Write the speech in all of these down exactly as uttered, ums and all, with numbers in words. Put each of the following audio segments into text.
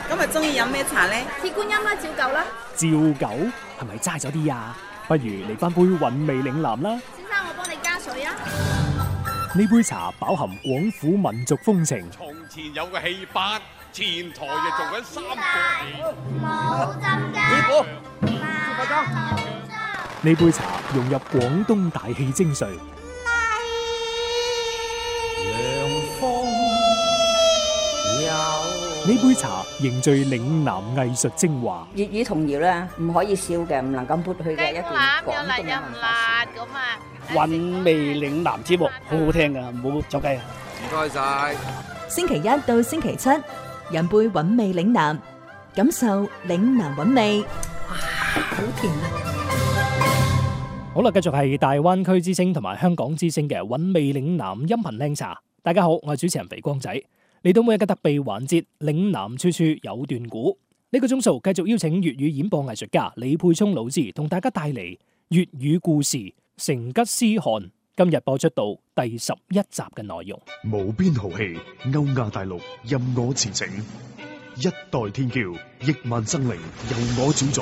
今日中意飲咩茶呢？ 鐵觀音啦，照舊啦。 照舊係咪齋咗啲啊？不如嚟翻杯韻味嶺南啦。 先生，我幫你加水啊。 呢杯茶飽含廣府民族風情。 從前有個戲班，前台就做緊三個冇針㗎。 師傅， 呢杯茶融入廣東大氣精髓。呢杯茶凝聚嶺南藝術精華。 粵語童謠咧，唔可以笑嘅，唔能夠抹去嘅一段廣東嘅文化。 韻味嶺南節目好好聽噶，唔好走雞啊！ 唔該晒。 星期一到星期七，飲杯韻味嶺南，感受嶺南韻味。哇，好甜啊！ 好啦，繼續係大灣區之聲同埋香港之聲嘅韻味嶺南音頻靚茶。大家好，我係主持人肥光仔。嚟到每日嘅特備環節，嶺南處處有段古。呢個鐘數繼續邀請粵語演播藝術家李沛聰老師同大家帶嚟粵語故事《成吉思汗》。今日播出到第十一集嘅內容。 無邊豪氣，歐亞大陸任我馳騁，一代天驕，億萬生靈由我主宰。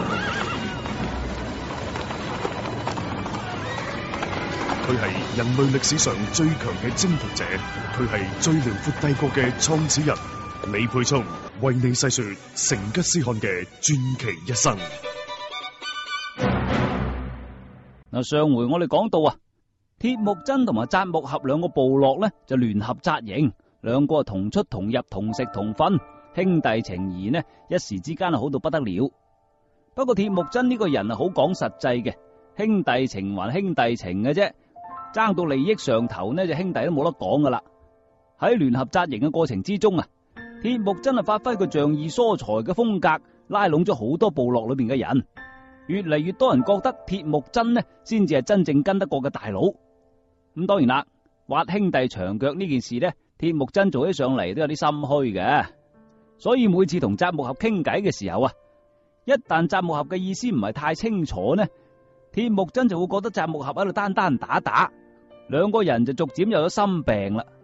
佢係人類歷史上最強嘅征服者，佢係最遼闊帝國嘅創始人。李沛聰為你細說成吉思汗嘅傳奇一生。 嗱，上回我哋講到啊，鐵木真同埋扎木合兩個部落咧就聯合紮營，兩個同出同入，同食同瞓，兄弟情誼呢一時之間好到不得了。不過鐵木真呢個人係好講實際嘅，兄弟情還兄弟情嘅啫。爭到利益上頭呢，就兄弟都冇得講噶啦。喺聯合紮營嘅過程之中啊，鐵木真係發揮佢仗義疏財嘅風格，拉攏咗好多部落裏邊嘅人，越嚟越多人覺得鐵木真呢先至係真正跟得過嘅大佬。咁當然啦，挖兄弟長腳呢件事呢，鐵木真做起上嚟都有啲心虛嘅，所以每次同扎木合傾偈嘅時候啊，一旦扎木合嘅意思唔係太清楚呢，鐵木真就會覺得扎木合喺度單單打打。兩個人就逐漸有咗心病啦。